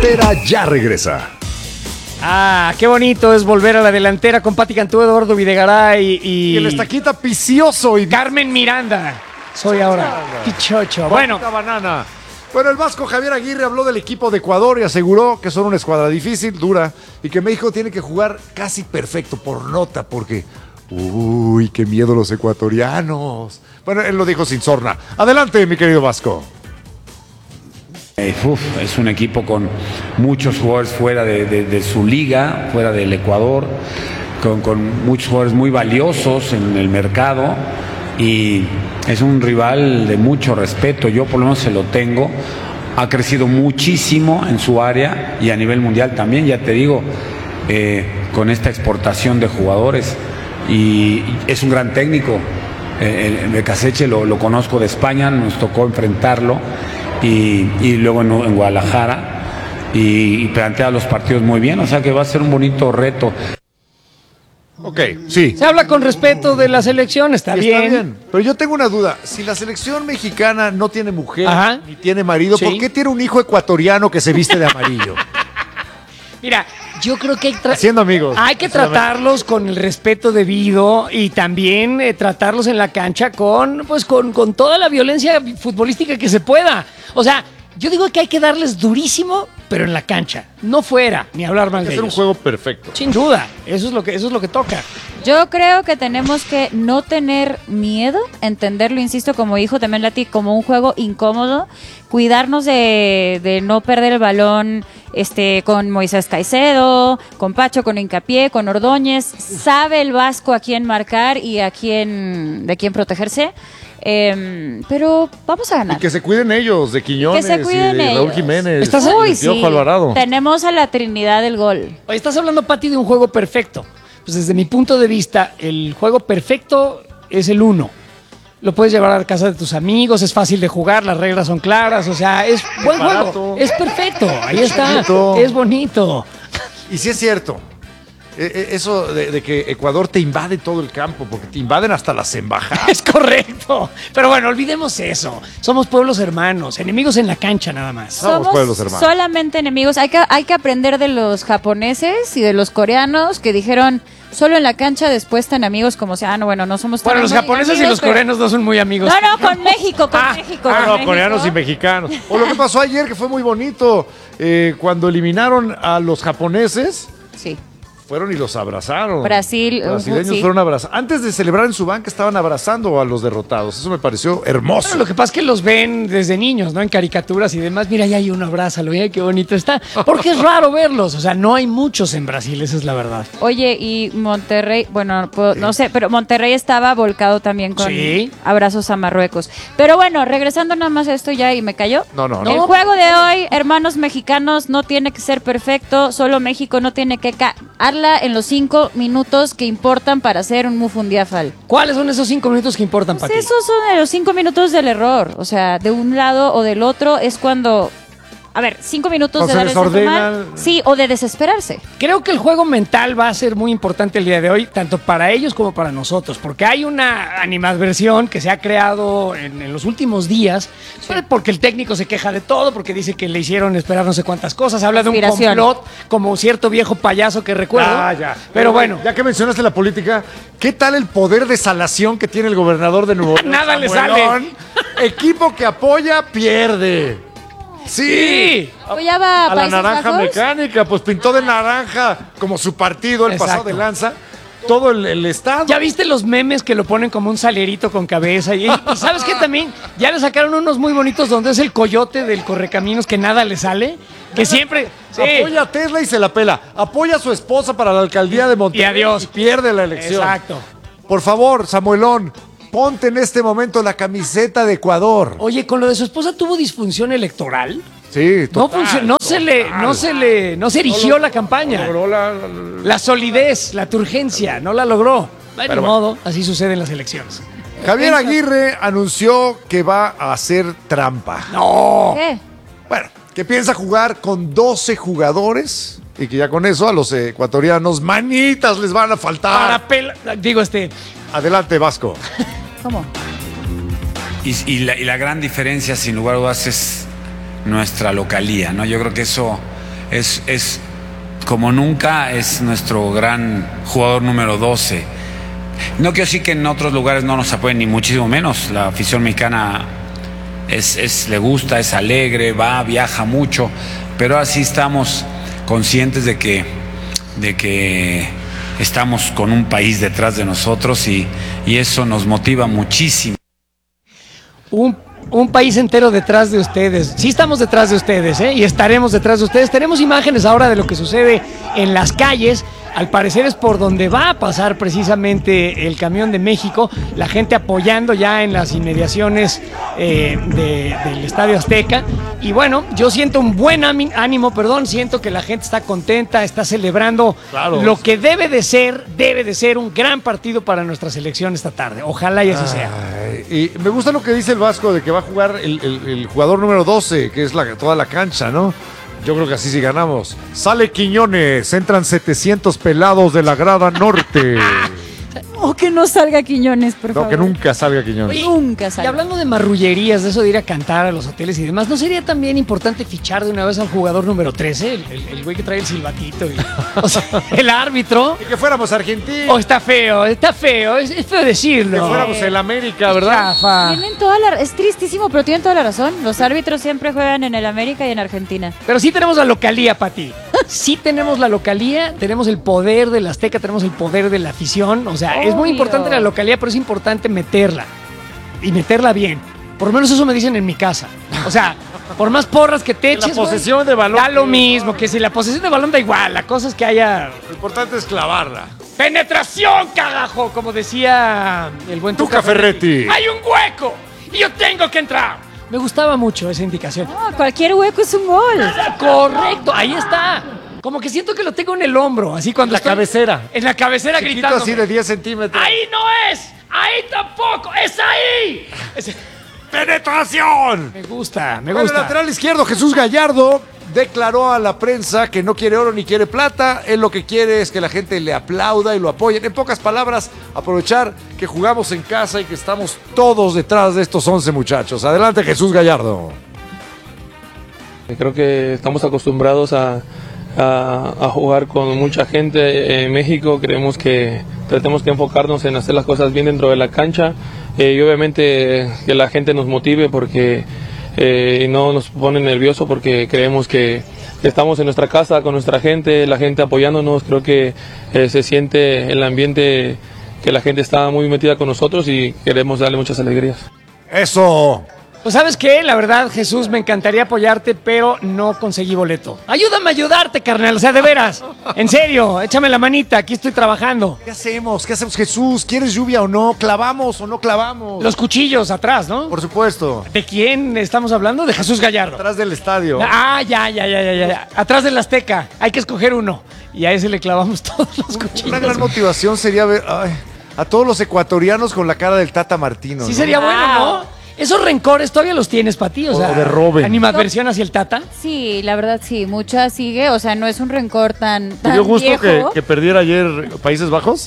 delantera ya regresa. Ah, qué bonito es volver a la delantera con Pati Cantú, Eduardo Videgaray Y el estaquita Picioso y Carmen Miranda. Soy ahora Pichocho. Bueno, banana. Bueno, el vasco Javier Aguirre habló del equipo de Ecuador y aseguró que son una escuadra difícil, dura, y que México tiene que jugar casi perfecto por nota, porque uy, qué miedo los ecuatorianos. Bueno, él lo dijo sin sorna. Adelante, mi querido Vasco. Es un equipo con muchos jugadores fuera de su liga, fuera del Ecuador, con muchos jugadores muy valiosos en el mercado, y es un rival de mucho respeto. Yo por lo menos se lo tengo. Ha crecido muchísimo en su área y a nivel mundial también, ya te digo, con esta exportación de jugadores, y es un gran técnico. Becaseche lo conozco de España, nos tocó enfrentarlo y luego en Guadalajara, y plantea los partidos muy bien, o sea que va a ser un bonito reto. Ok, sí. se habla con respeto de la selección, está bien. Pero yo tengo una duda. Si la selección mexicana no tiene mujer ni tiene marido, Sí. ¿por qué tiene un hijo ecuatoriano que se viste de amarillo? Mira, yo creo que Haciendo amigos. hay que tratarlos con el respeto debido y también tratarlos en la cancha con toda la violencia futbolística que se pueda. O sea, yo digo que hay que darles durísimo, pero en la cancha, no fuera, ni hablar mal Hay que de hacer un ellos. juego perfecto. Sin duda, eso es lo que toca. Yo creo que tenemos que no tener miedo, entenderlo, insisto, como dijo también Lati, como un juego incómodo, cuidarnos de no perder el balón con Moisés Caicedo, con Pacho, con Hincapié, con Ordóñez. Sabe el Vasco a quién marcar y de quién protegerse. Pero vamos a ganar. Y que se cuiden ellos, de Quiñones Que se cuiden y de Raúl ellos. Jiménez. Uy, y Piojo sí. Alvarado. Tenemos a la Trinidad del gol. Oye, estás hablando, Pati, de un juego perfecto. Pues desde mi punto de vista, el juego perfecto es el 1. Lo puedes llevar a la casa de tus amigos, es fácil de jugar, las reglas son claras, o sea, es buen barato. juego, es perfecto, ahí está, bonito. es bonito. Y sí es cierto. Eso de que Ecuador te invade todo el campo, porque te invaden hasta las embajadas. Es correcto. Pero bueno, olvidemos eso. Somos pueblos hermanos, enemigos en la cancha nada más. Somos pueblos hermanos. Solamente enemigos. Hay que aprender de los japoneses y de los coreanos que dijeron solo en la cancha, después tan amigos como sea. No, bueno, no somos tan Bueno, los muy japoneses y amigos, los pero- coreanos no son muy amigos. No, con México, con México. con México. coreanos y mexicanos. O lo que pasó ayer, que fue muy bonito, cuando eliminaron a los japoneses, Sí. fueron y los abrazaron. Brasil, Brasileños sí. fueron a abrazar. Antes de celebrar en su banca estaban abrazando a los derrotados. Eso me pareció hermoso. Bueno, lo que pasa es que los ven desde niños, ¿no? En caricaturas y demás. Mira, ya hay uno, abrázalo, mira qué bonito está. Porque es raro verlos. O sea, no hay muchos en Brasil, esa es la verdad. Oye, y Monterrey, bueno, no sé, pero Monterrey estaba volcado también con Sí. abrazos a Marruecos. Pero bueno, regresando nada más a esto ya y me cayó. No. El juego de hoy, hermanos mexicanos, no tiene que ser perfecto, solo México no tiene que cagarla en los 5 minutos que importan para hacer un Mufundiafal. ¿Cuáles son esos 5 minutos que importan para Pues ti? esos son de los 5 minutos del error, o sea, de un lado o del otro es cuando... A ver, 5 minutos O de se darse a desordenan. fumar, sí, o de desesperarse. Creo que el juego mental va a ser muy importante el día de hoy, tanto para ellos como para nosotros, porque hay una animadversión que se ha creado en los últimos días, porque el técnico se queja de todo, porque dice que le hicieron esperar no sé cuántas cosas, habla de un Conspiración. complot, como un cierto viejo payaso que recuerdo. Ya. Pero bueno, Ya que mencionaste la política, ¿qué tal el poder de salación que tiene el gobernador de Nuevo León? Nada le Samuelón? Equipo que apoya, pierde. Sí. Apoyaba A la Países naranja Bajos. mecánica, pues pintó de naranja como su partido el pasado Exacto. de lanza. Todo el estado. ¿ya viste los memes que lo ponen como un salerito con cabeza? Y ¿sabes qué también? Ya le sacaron unos muy bonitos donde es el coyote del correcaminos que nada le sale, que siempre... Sí. Apoya a Tesla y se la pela. Apoya a su esposa para la alcaldía de Monterrey. Y adiós. Y pierde la elección. Exacto. Por favor, Samuelón, ponte en este momento la camiseta de Ecuador. Oye, con lo de su esposa tuvo disfunción electoral. Sí, No total, funcionó, no se erigió la campaña. logró La solidez, la turgencia, no la logró. De Pero modo, así sucede en las elecciones. Javier Aguirre anunció que va a hacer trampa. No. ¿Qué? Bueno, que piensa jugar con 12 jugadores y que ya con eso a los ecuatorianos manitas les van a faltar. Adelante, Vasco. ¿Cómo? Y la gran diferencia, sin lugar a dudas, es nuestra localía, ¿no? Yo creo que eso es como nunca, es nuestro gran jugador número 12. No quiero decir que en otros lugares no nos apoyen, ni muchísimo menos. La afición mexicana le gusta, es alegre, viaja mucho, pero así estamos conscientes de que estamos con un país detrás de nosotros y eso nos motiva muchísimo. Un país entero detrás de ustedes. Sí estamos detrás de ustedes, y estaremos detrás de ustedes. Tenemos imágenes ahora de lo que sucede en las calles. Al parecer es por donde va a pasar precisamente el camión de México. La gente apoyando ya en las inmediaciones del Estadio Azteca. Y bueno, yo siento un buen ánimo, siento que la gente está contenta, está celebrando lo que debe de ser un gran partido para nuestra selección esta tarde. Ojalá y así sea. Y me gusta lo que dice el Vasco de que va a jugar el jugador número 12, que es toda la cancha, ¿no? Yo creo que así sí ganamos. Sale Quiñones, entran 700 pelados de la grada norte. O que no salga Quiñones, por favor. No, que nunca salga Quiñones. Oye, Nunca salga. Y hablando de marrullerías, de eso de ir a cantar a los hoteles y demás, ¿no sería también importante fichar de una vez al jugador número 13? El güey que trae el silbatito. O sea, el árbitro. Y que fuéramos Argentina. Está feo, es feo decirlo. Que fuéramos el América, ¿verdad? Chafa. Es tristísimo, pero tienen toda la razón. Los árbitros siempre juegan en el América y en Argentina. Pero sí tenemos la localía, Pati. Sí tenemos la localía, tenemos el poder del Azteca, tenemos el poder de la afición. O sea, es muy importante la localía, pero es importante meterla. Y meterla bien. Por lo menos eso me dicen en mi casa. O sea, por más porras que te eches, la posesión de balón. Da lo mismo, que si la posesión de balón da igual. La cosa es que haya... Lo importante es clavarla. ¡Penetración, cagajo! Como decía el buen Tuca Ferretti. ¡Hay un hueco! ¡Y yo tengo que entrar! Me gustaba mucho esa indicación. No, cualquier hueco es un gol. Correcto, ahí está. Como que siento que lo tengo en el hombro, así cuando cabecera. En la cabecera Chiquito, gritando. así de 10 centímetros. ¡Ahí no es! ¡Ahí tampoco! ¡Es ahí! ¡Penetración! Me gusta. Bueno, el lateral izquierdo, Jesús Gallardo, declaró a la prensa que no quiere oro ni quiere plata. Él lo que quiere es que la gente le aplauda y lo apoye. En pocas palabras, aprovechar que jugamos en casa y que estamos todos detrás de estos 11 muchachos. Adelante, Jesús Gallardo. Creo que estamos acostumbrados a jugar con mucha gente en México. Creemos que tenemos que enfocarnos en hacer las cosas bien dentro de la cancha y obviamente que la gente nos motive porque no nos pone nervioso porque creemos que estamos en nuestra casa con nuestra gente, la gente apoyándonos. Creo que se siente el ambiente que la gente está muy metida con nosotros y queremos darle muchas alegrías. ¡Eso! Pues ¿sabes qué? La verdad, Jesús, me encantaría apoyarte, pero no conseguí boleto. Ayúdame a ayudarte, carnal, o sea, de veras. En serio, échame la manita, aquí estoy trabajando. ¿Qué hacemos? ¿Qué hacemos, Jesús? ¿Quieres lluvia o no? ¿Clavamos o no clavamos? Los cuchillos atrás, ¿no? Por supuesto. ¿De quién estamos hablando? De Jesús Gallardo. Atrás del estadio. Ya. Atrás del Azteca. Hay que escoger uno. Y a ese le clavamos todos los cuchillos. Una gran motivación sería ver a todos los ecuatorianos con la cara del Tata Martino. Sí, ¿no? sería bueno, ¿no? Esos rencores todavía los tienes para ti, o sea, de Robben. ¿Animadversión hacia el Tata? Sí, la verdad sí, mucha sigue, o sea, no es un rencor tan ¿Te dio gusto viejo. que perdiera ayer Países Bajos?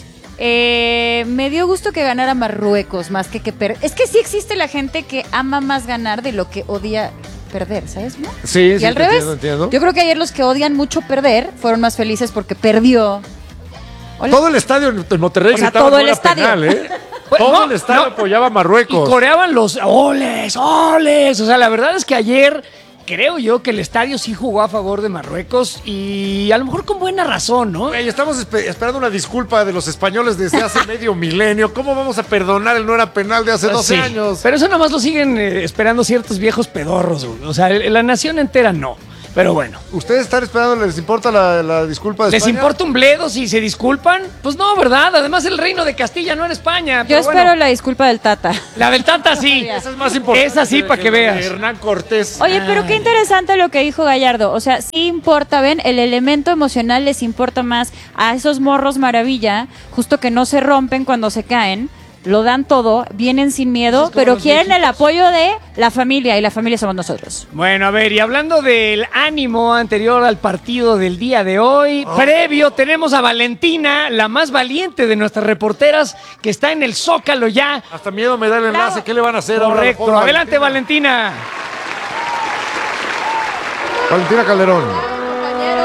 Me dio gusto que ganara Marruecos más que Es que sí existe la gente que ama más ganar de lo que odia perder, ¿sabes? ¿No? Sí, Y sí, al revés, entiendo. yo creo que ayer los que odian mucho perder fueron más felices porque perdió. Hola. Todo el estadio en Monterrey O sea, gritaba todo que el era estadio. penal, ¿eh? Bueno, Todo el estadio apoyaba a Marruecos. Y coreaban los oles. O sea, la verdad es que ayer creo yo que el estadio sí jugó a favor de Marruecos y a lo mejor con buena razón, ¿no? Güey, estamos esperando una disculpa de los españoles desde hace medio milenio. ¿Cómo vamos a perdonar el no era penal de hace 12 Sí, años? Pero eso nomás lo siguen esperando ciertos viejos pedorros, güey. O sea, la nación entera no. Pero bueno. ¿Ustedes están esperando, les importa la disculpa de ¿Les España? importa un bledo si se disculpan? Pues no, ¿verdad? Además el reino de Castilla no era España. Yo pero espero bueno. la disculpa del Tata. La del Tata sí. Esa es más importante. Esa sí, para que la de veas. Hernán Cortés. Oye, pero qué interesante lo que dijo Gallardo. O sea, sí importa, ven, el elemento emocional les importa más a esos morros maravilla, justo que no se rompen cuando se caen, lo dan todo, vienen sin miedo, pero quieren el apoyo de la familia y la familia somos nosotros. Bueno, a ver, y hablando del ánimo anterior al partido del día de hoy, previo tenemos a Valentina, la más valiente de nuestras reporteras, que está en el Zócalo ya. Hasta miedo me da el enlace. ¿Qué le van a hacer ahora? Correcto, Pobre adelante Valentina. Valentina Calderón. Compañeros,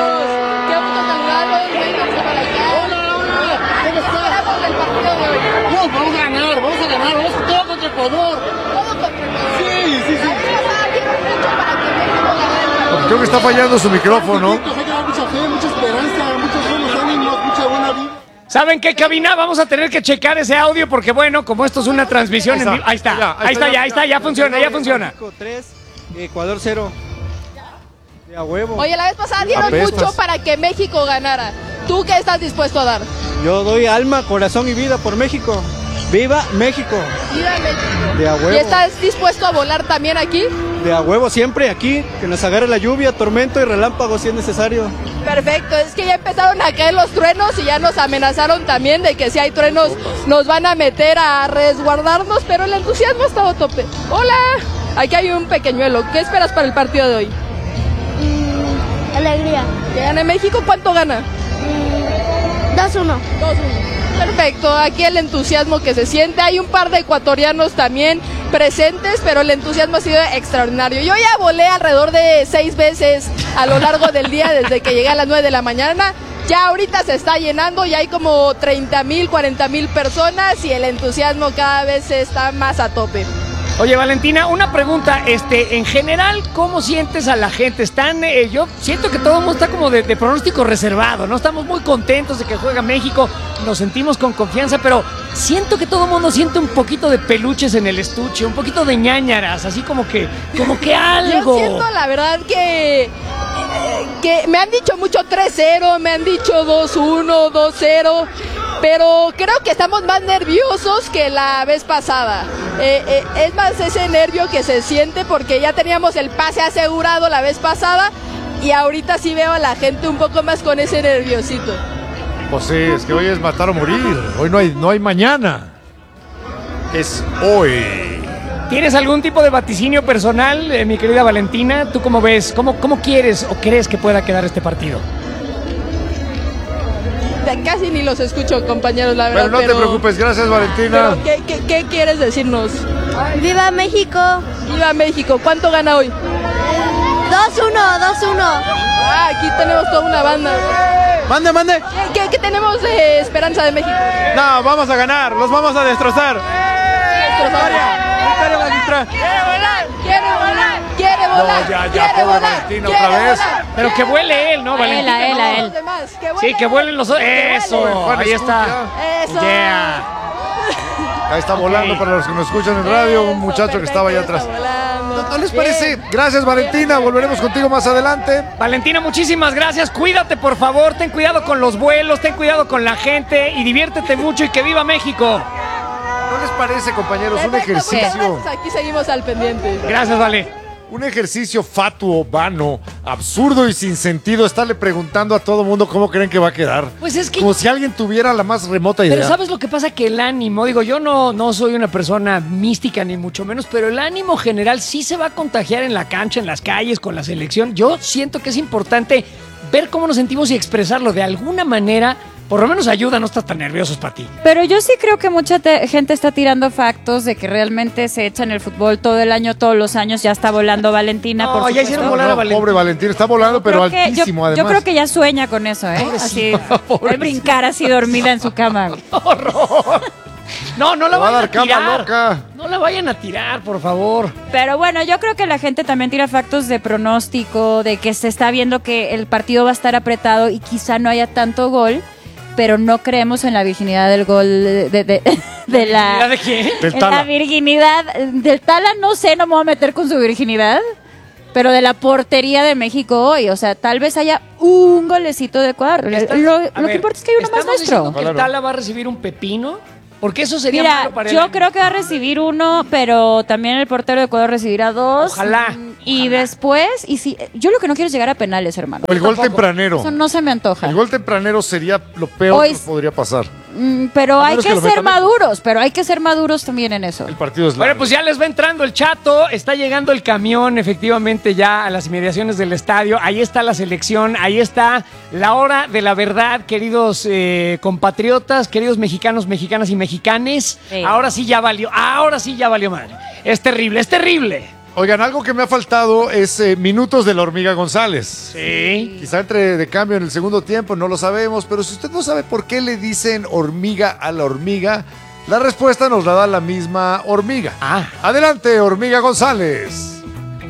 Ecuador. Sí, sí, sí. Creo que está fallando su micrófono. Hay que dar mucha fe, mucha esperanza, muchos buenos ánimos, mucha buena vida. ¿Saben qué, cabina? Vamos a tener que checar ese audio porque, bueno, como esto es una transmisión en vivo. Ahí está, ya funciona. México 3, Ecuador 0. A huevo. Oye, la vez pasada dieron Apestas. mucho para que México ganara. ¿Tú qué estás dispuesto a dar? Yo doy alma, corazón y vida por México. ¡Viva México! Viva México. De a huevo. ¿Y estás dispuesto a volar también aquí? De a huevo siempre aquí. Que nos agarre la lluvia, tormento y relámpago si es necesario. Perfecto, es que ya empezaron a caer los truenos y ya nos amenazaron también de que si hay truenos nos van a meter a resguardarnos, pero el entusiasmo ha estado a tope. Hola, aquí hay un pequeñuelo. ¿Qué esperas para el partido de hoy? Alegría. ¿Que gane México? ¿Cuánto gana? 2-1. 2-1. Perfecto, aquí el entusiasmo que se siente. Hay un par de ecuatorianos también presentes, pero el entusiasmo ha sido extraordinario. Yo ya volé alrededor de 6 veces a lo largo del día desde que llegué a las 9 de la mañana. Ya ahorita se está llenando, ya hay como 30,000, 40,000 personas y el entusiasmo cada vez está más a tope. Oye, Valentina, una pregunta, en general, ¿cómo sientes a la gente? Yo siento que todo el mundo está como de pronóstico reservado, ¿no? Estamos muy contentos de que juega México, nos sentimos con confianza, pero siento que todo el mundo siente un poquito de peluches en el estuche, un poquito de ñáñaras, así como que algo. Yo siento la verdad que me han dicho mucho 3-0, me han dicho 2-1, 2-0, pero creo que estamos más nerviosos que la vez pasada. Es más ese nervio que se siente porque ya teníamos el pase asegurado la vez pasada y ahorita sí veo a la gente un poco más con ese nerviosito. Pues sí, es que hoy es matar o morir. Hoy no hay mañana. Es hoy. ¿Tienes algún tipo de vaticinio personal, mi querida Valentina? ¿Tú cómo ves? ¿Cómo quieres o crees que pueda quedar este partido? Casi ni los escucho, compañeros, la verdad. Pero no te preocupes, gracias, Valentina. Pero, ¿qué quieres decirnos? ¡Viva México! ¡Viva México! ¿Cuánto gana hoy? 2-1, 2-1. Ah, aquí tenemos toda una banda. ¡Mande! ¿Qué tenemos de esperanza de México? No, vamos a ganar, los vamos a destrozar. Victoria Valentina. ¡Quiere volar! No, ya, quiere pobre volar, Valentina, quiere otra vez. volar. Pero que vuele él, ¿no, Valentina? A él. Los demás, Sí, que vuelen los otros. Eso, Juan, ahí está. Eso. Yeah. Ahí está volando para los que nos escuchan en radio, un muchacho que estaba allá atrás. ¿No les parece? Gracias, Valentina. Volveremos contigo más adelante. Valentina, muchísimas gracias. Cuídate, por favor. Ten cuidado con los vuelos, ten cuidado con la gente y diviértete mucho y que viva México. ¿No les parece, compañeros, un ejercicio? Aquí seguimos al pendiente. Gracias, Vale. Un ejercicio fatuo, vano, absurdo y sin sentido estarle preguntando a todo mundo cómo creen que va a quedar. Pues es que... Como si alguien tuviera la más remota idea. Pero ¿sabes lo que pasa? Que el ánimo, yo no soy una persona mística ni mucho menos, pero el ánimo general sí se va a contagiar en la cancha, en las calles, con la selección. Yo siento que es importante ver cómo nos sentimos y expresarlo de alguna manera. Por lo menos ayuda a no estar tan nerviosos para ti. Pero yo sí creo que mucha gente está tirando factos de que realmente se echan el fútbol todo el año, todos los años. Ya está volando Valentina, No, por ya supuesto. hicieron volar a Valentina. Pobre Valentina, está volando, pero Creo que- altísimo, yo además. creo que ya sueña con eso, ¿eh? Así, el brincar así dormida en su cama. No la Le va a vayan dar a cama tirar. loca. No la vayan a tirar, por favor. Pero bueno, yo creo que la gente también tira factos de pronóstico, de que se está viendo que el partido va a estar apretado y quizá no haya tanto gol, pero no creemos en la virginidad del gol de la... ¿De qué? Del En Tala. la virginidad del Tala, no sé, no me voy a meter con su virginidad, pero de la portería de México hoy. O sea, tal vez haya un golecito de Ecuador. Lo que importa es que hay uno más ¿estamos nuestro. diciendo que el Tala va a recibir un pepino? Porque eso sería Mira, malo para él. yo creo que va a recibir uno, pero también el portero de Ecuador recibirá dos. Ojalá. Y después, yo lo que no quiero es llegar a penales, hermano. El gol tempranero. Eso no se me antoja. El gol tempranero sería lo peor Hoy que nos podría pasar. Pero A hay menos que que lo ser metan en- maduros, también en eso. El partido es Bueno, largo. pues ya les va entrando el chato, está llegando el camión efectivamente ya a las inmediaciones del estadio, ahí está la selección, ahí está la hora de la verdad, queridos compatriotas, queridos mexicanos, mexicanas y mexicanes. Sí. Ahora sí ya valió madre. Es terrible. Oigan, algo que me ha faltado es minutos de la Hormiga González. Sí. Quizá entre de cambio en el segundo tiempo, no lo sabemos, pero si usted no sabe por qué le dicen hormiga a la hormiga, La respuesta nos la da la misma hormiga. Adelante, hormiga González.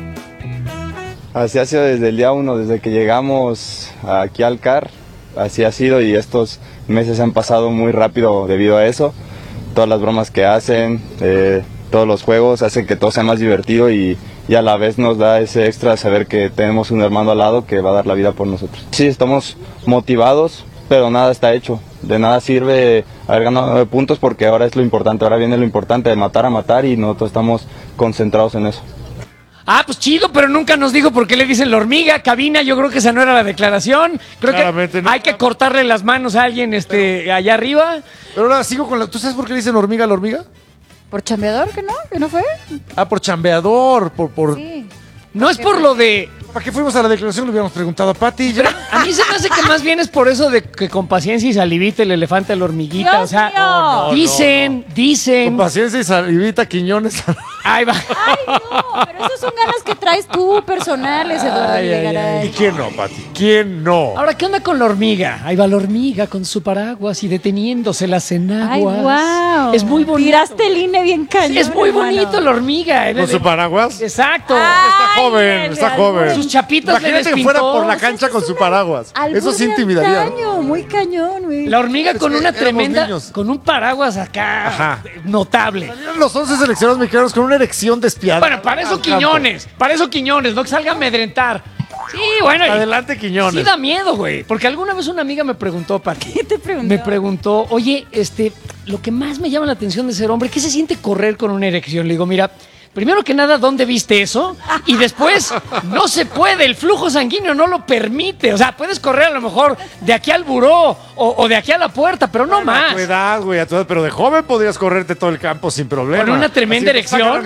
Así ha sido desde el día 1, desde que llegamos aquí al CAR. Así ha sido y estos meses han pasado muy rápido debido a eso. Todas las bromas que hacen, todos los juegos hacen que todo sea más divertido y a la vez nos da ese extra de saber que tenemos un hermano al lado que va a dar la vida por nosotros. Sí, estamos motivados, pero nada está hecho. De nada sirve haber ganado 9 puntos porque ahora es lo importante, ahora viene lo importante de matar a matar y nosotros estamos concentrados en eso. Pues chido, pero nunca nos dijo por qué le dicen la hormiga. Cabina, yo creo que esa no era la declaración. Creo Claramente que no. hay que cortarle las manos a alguien allá arriba. Pero ahora sigo con la... ¿Tú sabes por qué le dicen hormiga a la hormiga? ¿Por chambeador que no? ¿Que no fue? Por chambeador, por... Sí. No es por lo de... ¿Para qué fuimos a la declaración? Le hubiéramos preguntado a Pati. Ya. A mí se me hace que más bien es por eso de que con paciencia y salivita el elefante a la hormiguita. Dios o sea, mío. dicen. Con paciencia y salivita, Quiñones. Ahí va. Ay, no, pero esas son ganas que traes tú, personales, Eduardo Ay, ay, Videgaray. ¿Y quién no, Pati? ¿Quién no? Ahora, ¿qué onda con la hormiga? Ahí va la hormiga con su paraguas y deteniéndoselas en Ay, aguas. wow. Es muy bonito. Tiraste el INE bien cañón, Sí, es muy hermano. bonito la hormiga. ¿Con su paraguas? Exacto. Está joven, Ay, está el joven. Sus chapitas le Imagínate que despintó. fuera por la Pues cancha es con que su es paraguas. Albur Eso sí de intimidaría, ¿no? antaño, muy cañón, güey. La hormiga con que una éramos tremenda, niños. con un paraguas acá, Ajá. notable. Salieron los 11 seleccionados mexicanos con una erección despiadada. Bueno, para eso al campo. Quiñones, no que salga a amedrentar. Sí, bueno. Adelante, Quiñones. Sí da miedo, güey. Porque alguna vez una amiga me preguntó, Pati. ¿Qué te preguntó? Me preguntó, oye, lo que más me llama la atención de ser hombre, ¿qué se siente correr con una erección? Le digo, mira, primero que nada, ¿dónde viste eso? Y después, no se puede, el flujo sanguíneo no lo permite. O sea, puedes correr a lo mejor de aquí al buró o de aquí a la puerta, pero no A más. tu edad, güey, a tu edad, pero de joven podrías correrte todo el campo sin problema. Con una tremenda Así, erección.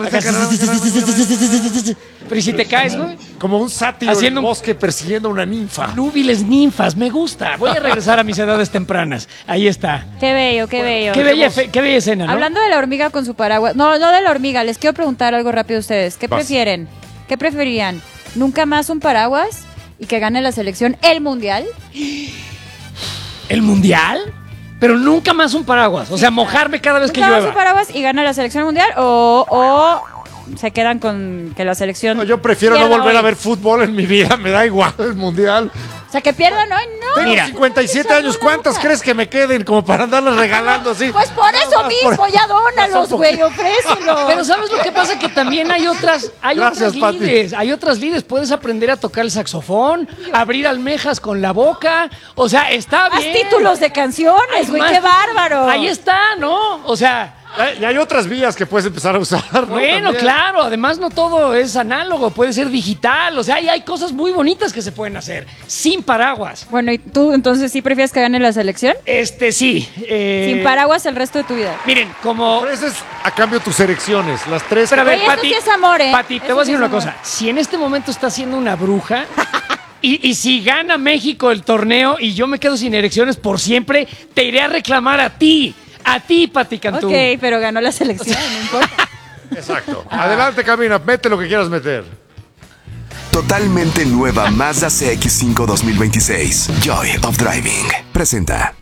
Pero ¿y si te caes, güey? Como un sátiro Haciendo en un- el bosque persiguiendo a una ninfa. Núbiles ninfas, me gusta. Voy a regresar a mis edades tempranas. Ahí está. Qué bello, qué bello. Qué bella escena, ¿no? Hablando de la hormiga con su paraguas. No, no de la hormiga. Les quiero preguntar algo rápido a ustedes. ¿Qué Vas. prefieren? ¿Qué preferirían? ¿Nunca más un paraguas y que gane la selección el mundial? ¿El mundial? Pero nunca más un paraguas. O sea, mojarme cada vez que ¿Nunca más un llueva. paraguas y gana la selección mundial? ¿O se quedan con que la selección... No, yo prefiero no pierda volver hoy? a ver fútbol en mi vida, me da igual el mundial. O sea, que pierdan hoy, no. Tengo Mira. 57 años, ¿cuántas crees que me queden como para andarlas regalando así? Pues por eso más mismo, por- ya dónalos, güey, ofrécelos. Pero ¿sabes lo que pasa? Que también hay otras Gracias, Pati. lides. Hay otras lides. Puedes aprender a tocar el saxofón, abrir almejas con la boca. O sea, está Más bien. títulos de canciones, Hay güey, más qué títulos. bárbaro. Ahí está, ¿no? O sea... Y hay otras vías que puedes empezar a usar, ¿no? Bueno, También. claro, además no todo es análogo, puede ser digital, o sea, hay cosas muy bonitas que se pueden hacer sin paraguas. Bueno, ¿y tú entonces sí prefieres que gane la selección? Sí. Sin paraguas el resto de tu vida. Miren, como... Ofreces a cambio tus erecciones, las tres. Pero a ver, Oye, eso Pati, sí es amor, ¿eh? Pati, te Eso voy a sí decir es una amor. cosa. Si en este momento está siendo una bruja y si gana México el torneo y yo me quedo sin erecciones por siempre, te iré a reclamar a ti, Pati Cantú. Ok, pero ganó la selección, no importa. Exacto. Adelante, Camina, mete lo que quieras meter. Totalmente nueva Mazda CX-5 2026. Joy of Driving. Presenta.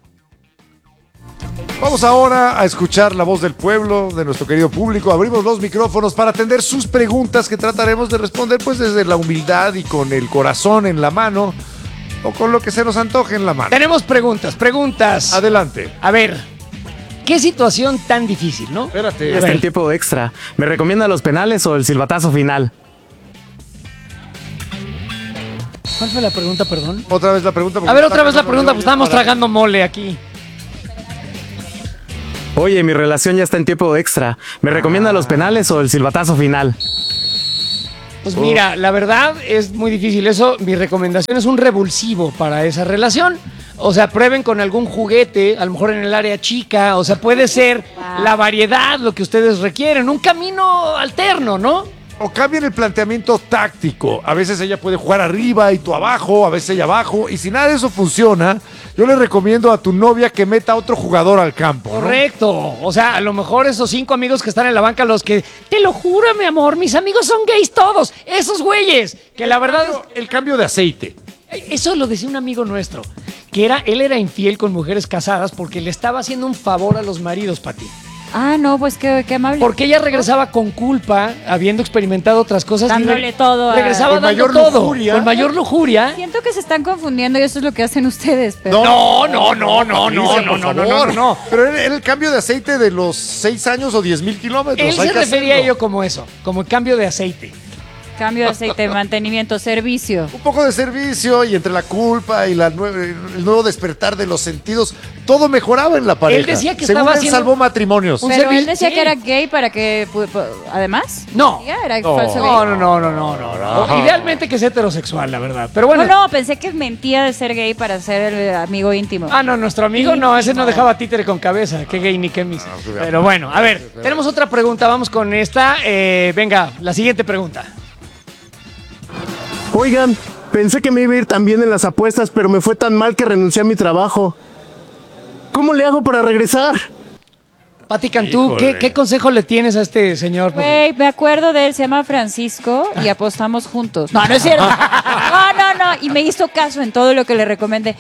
Vamos ahora a escuchar la voz del pueblo, de nuestro querido público. Abrimos los micrófonos para atender sus preguntas que trataremos de responder pues desde la humildad y con el corazón en la mano o con lo que se nos antoje en la mano. Tenemos preguntas. Adelante. A ver, qué situación tan difícil, ¿no? Espérate. A Está ver. el tiempo extra. ¿Me recomienda los penales o el silbatazo final? ¿Cuál fue la pregunta, perdón? Otra vez la pregunta. A ver, otra vez la pregunta, pues estábamos tragando mole aquí. Oye, mi relación ya está en tiempo extra. ¿Me recomienda los penales o el silbatazo final? Pues mira, la verdad es muy difícil eso. Mi recomendación es un revulsivo para esa relación. O sea, prueben con algún juguete, a lo mejor en el área chica. O sea, puede ser la variedad, lo que ustedes requieren. Un camino alterno, ¿no? O cambien el planteamiento táctico. A veces ella puede jugar arriba y tú abajo, a veces ella abajo. Y si nada de eso funciona, yo le recomiendo a tu novia que meta a otro jugador al campo, ¿no? Correcto. O sea, a lo mejor esos 5 amigos que están en la banca, los que, te lo juro, mi amor, mis amigos son gays todos. Esos güeyes, que la verdad es... El cambio de aceite. Eso lo decía un amigo nuestro. que él era infiel con mujeres casadas porque le estaba haciendo un favor a los maridos, Pati. Ah, no, pues qué amable. Porque ella regresaba con culpa, habiendo experimentado otras cosas. Dándole todo. Regresaba con dando mayor todo. lujuria. Con mayor lujuria. Siento que se están confundiendo y eso es lo que hacen ustedes. Pero... No. Pero era el cambio de aceite de los 6 años o 10,000 kilómetros. Él se refería a ello como eso, como el cambio de aceite. Cambio de aceite, mantenimiento, servicio. Un poco de servicio y entre la culpa y el nuevo despertar de los sentidos, todo mejoraba en la pareja. Él decía que según estaba él haciendo salvó matrimonios. Pero él decía sí. que era gay para que... Además. No. Era No. falso gay. No. Idealmente que es heterosexual, la verdad. Pero bueno. No, pensé que mentía de ser gay para ser el amigo íntimo. Ah, no, nuestro amigo no, ese no dejaba títere con cabeza. Qué gay ni qué mis. Pero bueno, a ver, tenemos otra pregunta. Vamos con esta. Venga, la siguiente pregunta. Oigan, pensé que me iba a ir tan bien en las apuestas, pero me fue tan mal que renuncié a mi trabajo. ¿Cómo le hago para regresar? Pati Cantú, ¿qué consejo le tienes a este señor? Güey, me acuerdo de él, se llama Francisco y apostamos juntos. No es cierto. No. Y me hizo caso en todo lo que le recomendé.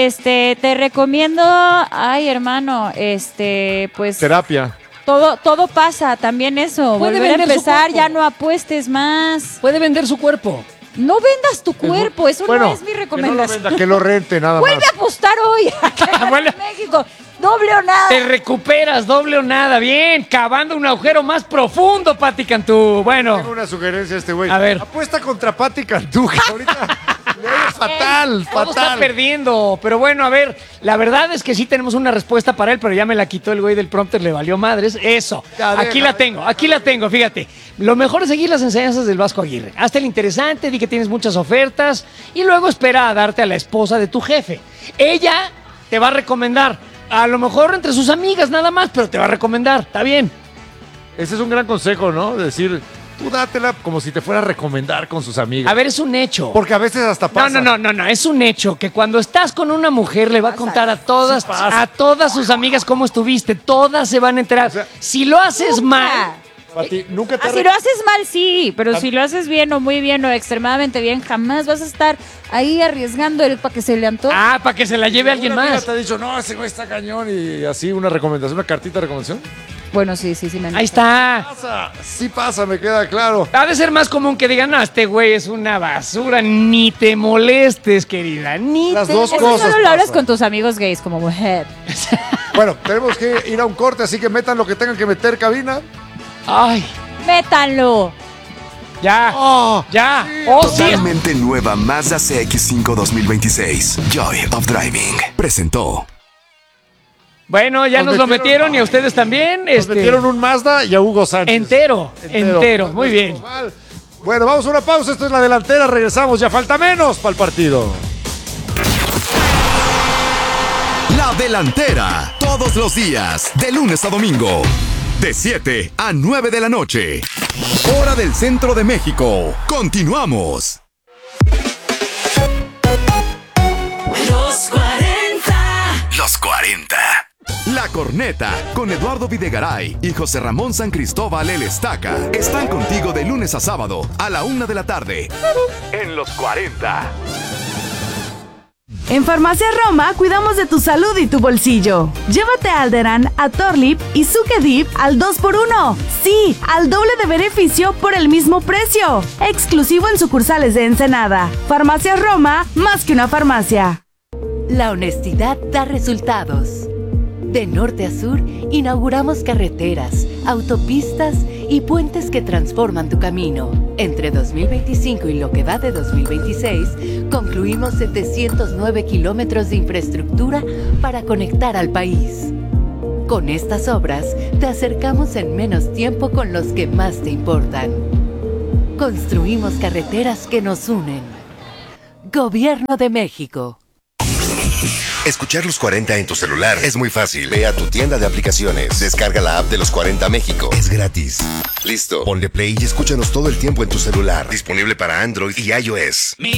Te recomiendo, ay, hermano, pues... Terapia. Todo pasa, también eso. Puede Volver a vender su empezar, cuerpo. ya no apuestes más. Puede vender su cuerpo. No vendas tu cuerpo, eso Bueno, no es mi recomendación. que lo rente nada Vuelve más. a apostar hoy Bueno. en México. Doble o nada. Te recuperas, doble o nada. Bien, cavando un agujero más profundo, Pati Cantú. Bueno. Tengo una sugerencia a este güey. A ver. Apuesta contra Pati Cantú, que ahorita le ha ido fatal. Todo está perdiendo. Pero bueno, a ver, la verdad es que sí tenemos una respuesta para él, pero ya me la quitó el güey del prompter, le valió madres. Eso. Aquí la tengo, fíjate. Lo mejor es seguir las enseñanzas del Vasco Aguirre. Hazte el interesante, di que tienes muchas ofertas y luego espera a darte a la esposa de tu jefe. Ella te va a recomendar. A lo mejor entre sus amigas nada más, pero te va a recomendar. Está bien. Ese es un gran consejo, ¿no? Decir, tú dátela como si te fuera a recomendar con sus amigas. A ver, es un hecho. Porque a veces hasta pasa. No, es un hecho que cuando estás con una mujer le va a contar a todas sus amigas cómo estuviste. Todas se van a enterar. O sea, si lo haces mal... Pati, nunca te Si lo haces mal, sí, pero si lo haces bien o muy bien o extremadamente bien, jamás vas a estar ahí arriesgando el para que se le antoje. Ah, para que se la lleve alguien más. ¿Te ha dicho, no, ese güey está cañón y así una recomendación, una cartita de recomendación? Bueno, sí, me Ahí está. Sí pasa, me queda claro. Ha de ser más común que digan, no, este güey es una basura, ni te molestes, querida, ni Las te... dos Eso cosas solo lo hablas pasan. con tus amigos gays como mujer. Bueno, tenemos que ir a un corte, así que metan lo que tengan que meter, cabina. Ay, Métanlo. ya, ya. Sí. Totalmente nueva Mazda CX-5 2026. Joy of Driving. Presentó. Bueno, ya nos lo metieron y a ustedes también. Nos metieron un Mazda y a Hugo Sánchez. Entero. Muy bien. Bueno, vamos a una pausa. Esto es La Delantera. Regresamos. Ya falta menos para el partido. La Delantera. Todos los días. De lunes a domingo. De 7 a 9 de la noche. Hora del centro de México. Continuamos. Los 40. Los 40. La Corneta, con Eduardo Videgaray y José Ramón San Cristóbal El Estaca, están contigo de lunes a sábado a la 1 de la tarde. En Los 40. En Farmacia Roma cuidamos de tu salud y tu bolsillo. Llévate a Alderan, a Torlip y Sukedip al 2x1. Sí, al doble de beneficio por el mismo precio. Exclusivo en sucursales de Ensenada. Farmacia Roma, más que una farmacia. La honestidad da resultados. De norte a sur, inauguramos carreteras, autopistas y puentes que transforman tu camino. Entre 2025 y lo que va de 2026, concluimos 709 kilómetros de infraestructura para conectar al país. Con estas obras, te acercamos en menos tiempo con los que más te importan. Construimos carreteras que nos unen. Gobierno de México. Escuchar Los 40 en tu celular es muy fácil. Ve a tu tienda de aplicaciones, descarga la app de Los 40 México. Es gratis. Listo. Ponle play y escúchanos todo el tiempo en tu celular. Disponible para Android y iOS.